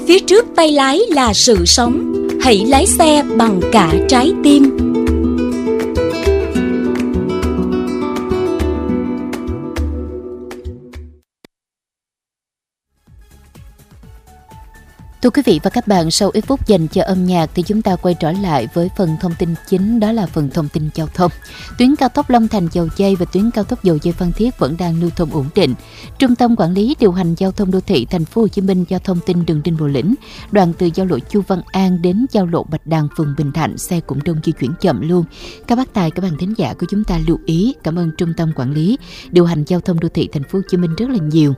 phía trước tay lái là sự sống. Hãy lái xe bằng cả trái tim. Thưa quý vị và các bạn, sau ít phút dành cho âm nhạc thì chúng ta quay trở lại với phần thông tin chính, đó là phần thông tin giao thông. Tuyến cao tốc Long Thành - Dầu Giây và tuyến cao tốc Dầu Giây - Phan Thiết vẫn đang lưu thông ổn định. Trung tâm Quản lý điều hành giao thông đô thị Thành phố Hồ Chí Minh cho thông tin đường Đinh Bộ Lĩnh, đoạn từ giao lộ Chu Văn An đến giao lộ Bạch Đằng, phường Bình Thạnh, xe cũng đông di chuyển chậm luôn. Các bác tài, các bạn thính giả của chúng ta lưu ý. Cảm ơn Trung tâm Quản lý điều hành giao thông đô thị Thành phố Hồ Chí Minh rất là nhiều.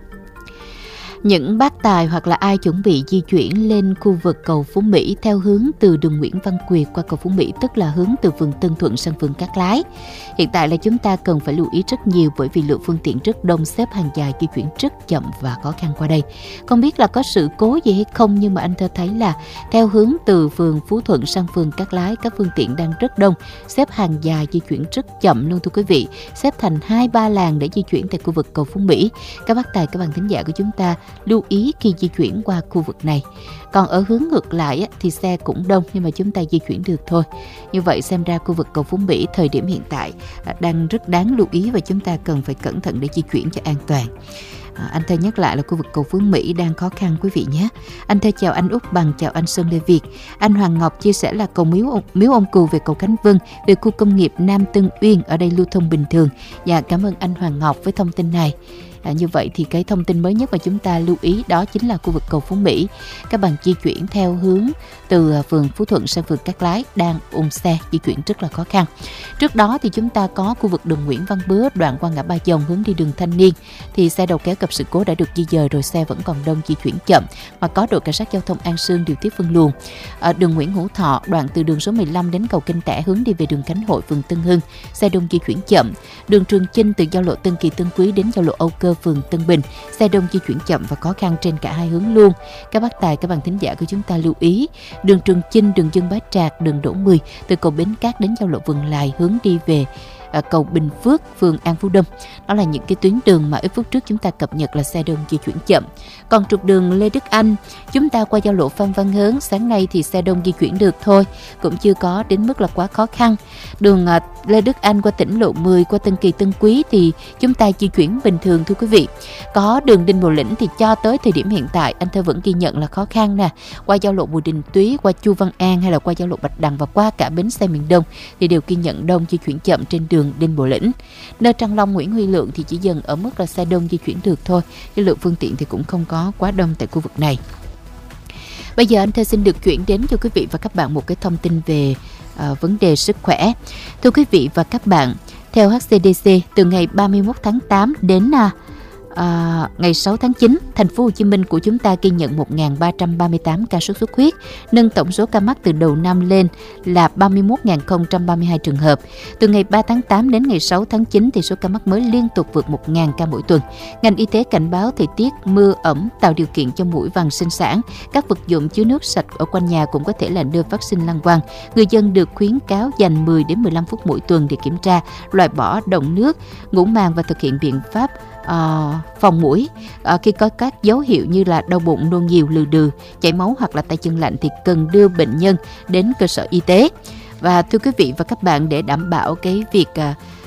Những bác tài hoặc là ai chuẩn bị di chuyển lên khu vực cầu Phú Mỹ theo hướng từ đường Nguyễn Văn Quỳ qua cầu Phú Mỹ, tức là hướng từ phường Tân Thuận sang phường Cát Lái. Hiện tại là chúng ta cần phải lưu ý rất nhiều bởi vì lượng phương tiện rất đông, xếp hàng dài, di chuyển rất chậm và khó khăn qua đây. Không biết là có sự cố gì hay không, nhưng mà anh thấy là theo hướng từ phường Phú Thuận sang phường Cát Lái, các phương tiện đang rất đông, xếp hàng dài, di chuyển rất chậm luôn thưa quý vị. Xếp thành 2-3 làn để di chuyển tại khu vực cầu Phú Mỹ. Các bác tài, các bạn thính giả của chúng ta lưu ý khi di chuyển qua khu vực này. Còn ở hướng ngược lại thì xe cũng đông nhưng mà chúng ta di chuyển được thôi. Như vậy xem ra khu vực cầu Phú Mỹ thời điểm hiện tại đang rất đáng lưu ý và chúng ta cần phải cẩn thận để di chuyển cho an toàn. Anh Thơ nhắc lại là khu vực cầu Phú Mỹ đang khó khăn quý vị nhé. Anh Thơ chào anh Úc Bằng, chào anh Sơn Lê Việt. Anh Hoàng Ngọc chia sẻ là cầu Miếu Ông Cù về cầu Khánh Vân, về khu công nghiệp Nam Tân Uyên ở đây lưu thông bình thường. Dạ, cảm ơn anh Hoàng Ngọc với thông tin này. Như vậy thì cái thông tin mới nhất mà chúng ta lưu ý đó chính là khu vực cầu Phú Mỹ. Các bạn di chuyển theo hướng từ phường Phú Thuận sang phường Cát Lái đang ùn xe, di chuyển rất là khó khăn. Trước đó thì chúng ta có khu vực đường Nguyễn Văn Bứa, đoạn qua ngã Ba Dòng hướng đi đường Thanh Niên thì xe đầu kéo gặp sự cố đã được di dời rồi, xe vẫn còn đông, di chuyển chậm mà có đội cảnh sát giao thông An Sương điều tiết phân luồng. Đường Nguyễn Hữu Thọ, đoạn từ đường số 15 đến cầu Kinh Tẻ hướng đi về đường Khánh Hội, phường Tân Hưng, xe đông di chuyển chậm. Đường Trường Chinh từ giao lộ Tân Kỳ Tân Quý đến giao lộ Âu Cơ, phường Tân Bình, xe đông di chuyển chậm và khó khăn trên cả hai hướng luôn. Các bác tài, các bạn thính giả của chúng ta lưu ý. Đường Trường Chinh, đường Dương Bá Trạc, đường Đỗ Mười từ cầu Bến Cát đến giao lộ Vườn Lài hướng đi về cầu Bình Phước, phường An Phú Đông. Đó là những cái tuyến đường mà ít phút trước chúng ta cập nhật là xe đông di chuyển chậm. Còn trục đường Lê Đức Anh, chúng ta qua giao lộ Phan Văn Hớn, sáng nay thì xe đông di chuyển được thôi, cũng chưa có đến mức là quá khó khăn. Đường Lê Đức Anh qua tỉnh lộ 10, qua Tân Kỳ Tân Quý thì chúng ta di chuyển bình thường thưa quý vị. Có đường Đinh Bộ Lĩnh thì cho tới thời điểm hiện tại anh Thơ vẫn ghi nhận là khó khăn nè. Qua giao lộ Bùi Đình Túy, qua Chu Văn An hay là qua giao lộ Bạch Đằng và qua cả bến xe miền Đông thì đều ghi nhận đông di chuyển chậm trên đường Đinh Bộ Lĩnh. Nơi Trăng Long, Nguyễn Huy Lượng thì chỉ dừng ở mức là xe đông di chuyển được thôi. Cái lượng phương tiện thì cũng không có quá đông tại khu vực này. Bây giờ anh Thơ xin được chuyển đến cho quý vị và các bạn một cái thông tin về vấn đề sức khỏe. Thưa quý vị và các bạn, theo HCDC, từ ngày 31 tháng 8 đến ngày 6 tháng 9, thành phố Hồ Chí Minh của chúng ta ghi nhận 1.338 ca sốt xuất huyết, nâng tổng số ca mắc từ đầu năm lên là 31.032 trường hợp. Từ ngày 3 tháng 8 đến ngày 6 tháng 9 thì số ca mắc mới liên tục vượt 1.000 ca mỗi tuần. Ngành y tế cảnh báo thời tiết mưa ẩm tạo điều kiện cho muỗi vằn sinh sản. Các vật dụng chứa nước sạch ở quanh nhà cũng có thể là nơi phát sinh lăng quăng. Người dân được khuyến cáo dành 10 đến 15 phút mỗi tuần để kiểm tra, loại bỏ đọng nước, ngủ màng và thực hiện biện pháp phòng muỗi. Khi có các dấu hiệu như là đau bụng, nôn nhiều, lừ đừ, chảy máu hoặc là tay chân lạnh thì cần đưa bệnh nhân đến cơ sở y tế. Và thưa quý vị và các bạn, để đảm bảo cái việc